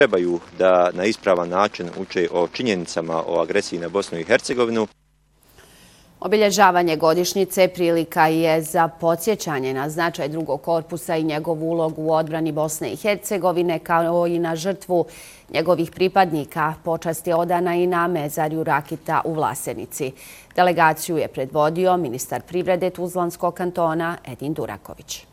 trebaju da na ispravan način uče o činjenicama o agresiji na Bosnu i Hercegovinu. Obilježavanje godišnjice prilika je za podsjećanje na značaj drugog korpusa i njegovu ulogu u odbrani Bosne i Hercegovine, kao i na žrtvu njegovih pripadnika. Počast je odana i na mezarju Rakita u Vlasenici. Delegaciju je predvodio ministar privrede Tuzlanskog kantona Edin Duraković.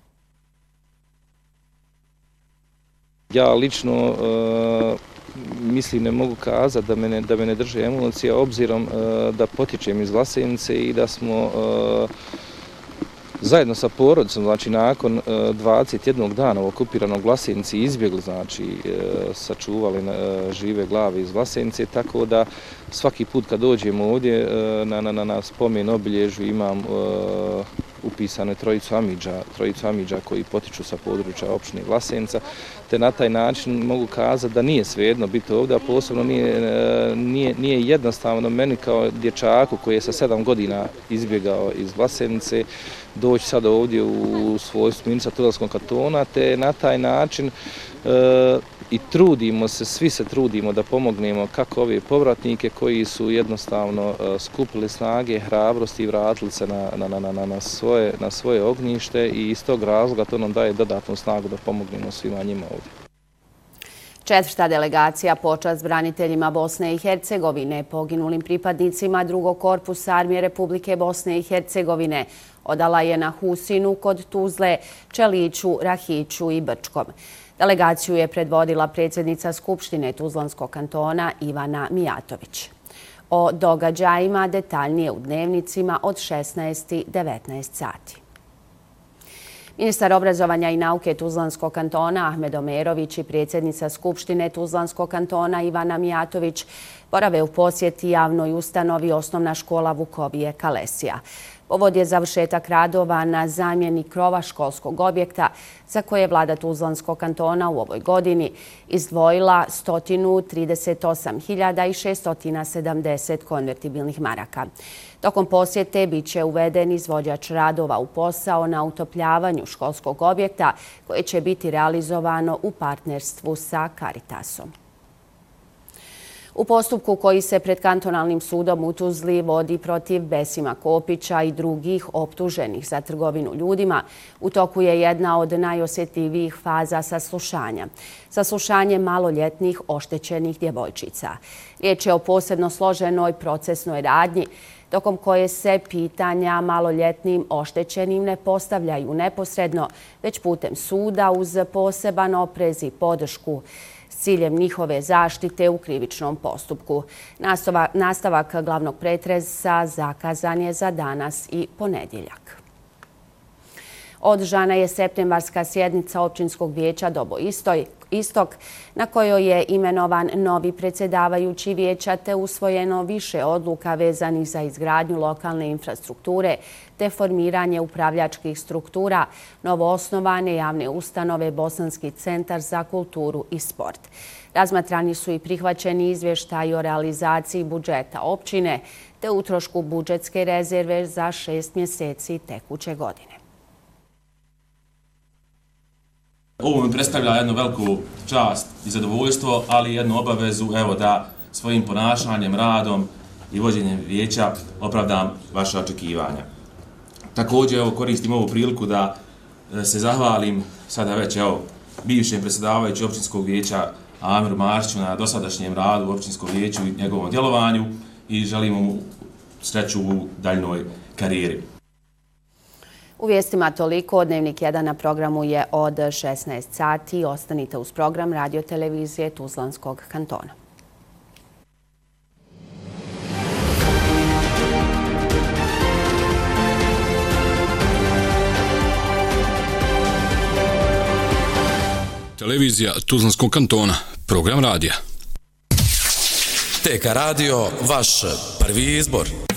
Ja lično mislim, ne mogu kazati da me ne drže emocije, obzirom da potječem iz Vlasenice i da smo zajedno sa porodicom, znači nakon 21 dana u okupiranog Vlasenici izbjegli, znači sačuvali žive glave iz Vlasenice, tako da svaki put kad dođemo ovdje na spomen obilježju imam upisane trojicu Amidža koji potiču sa područja opštine Vlasenica, te na taj način mogu kazati da nije svejedno biti ovdje, a posebno nije jednostavno meni kao dječaku koji je sa 7 godina izbjegao iz Vlasenice doći sada ovdje u svojstvu ministra Tuzlanskog kantona, te na taj način i trudimo se, svi se trudimo da pomognemo kako ove povratnike koji su jednostavno skupili snage, hrabrosti i vratili se na svoje ognjište i iz tog razloga to nam daje dodatnu snagu da pomognemo svima njima ovdje. Četvrta delegacija počast braniteljima Bosne i Hercegovine, poginulim pripadnicima drugog korpusa Armije Republike Bosne i Hercegovine, odala je na Husinu kod Tuzle, Čeliću, Rahiću i Brčkom. Delegaciju je predvodila predsjednica Skupštine Tuzlanskog kantona Ivana Mijatović. O događajima detaljnije u dnevnicima od 16:19 sati. Ministar obrazovanja i nauke Tuzlanskog kantona Ahmed Omerović i predsjednica Skupštine Tuzlanskog kantona Ivana Mijatović borave u posjeti javnoj ustanovi Osnovna škola Vukovije Kalesija. Povod je završetak radova na zamjeni krova školskog objekta za koje je vlada Tuzlanskog kantona u ovoj godini izdvojila 138.670 konvertibilnih maraka. Tokom posjete bit će uveden izvođač radova u posao na utopljavanju školskog objekta koje će biti realizovano u partnerstvu sa Caritasom. U postupku koji se pred kantonalnim sudom u Tuzli vodi protiv Besima Kopića i drugih optuženih za trgovinu ljudima, u toku je jedna od najosjetljivijih faza saslušanja. Saslušanje maloljetnih oštećenih djevojčica. Riječ je o posebno složenoj procesnoj radnji, tokom koje se pitanja maloljetnim oštećenim ne postavljaju neposredno, već putem suda uz poseban oprez i podršku s ciljem njihove zaštite u krivičnom postupku. Nastavak glavnog pretresa zakazan je za danas i ponedjeljak. Održana je septembarska sjednica općinskog vijeća Dobo Istok, na kojoj je imenovan novi predsjedavajući vijeća te usvojeno više odluka vezanih za izgradnju lokalne infrastrukture te formiranje upravljačkih struktura, novoosnovane javne ustanove Bosanski centar za kulturu i sport. Razmatrani su i prihvaćeni izvještaji o realizaciji budžeta općine te utrošku budžetske rezerve za 6 mjeseci tekuće godine. Ovo mi predstavlja jednu veliku čast i zadovoljstvo, ali i jednu obavezu da svojim ponašanjem, radom i vođenjem vijeća opravdam vaše očekivanja. Također koristim ovu priliku da se zahvalim sada već bivšem predsjedavajućem općinskog vijeća Amiru Maršiću na dosadašnjem radu u općinskom vijeću i njegovom djelovanju i želim mu sreću u daljnoj karijeri. U vijestima toliko. Dnevnik 1 na programu je od 16 sati. Ostanite uz program radio televizije Tuzlanskog kantona. Televizija Tuzlanskog kantona. Program radija. TK radio, vaš prvi izbor.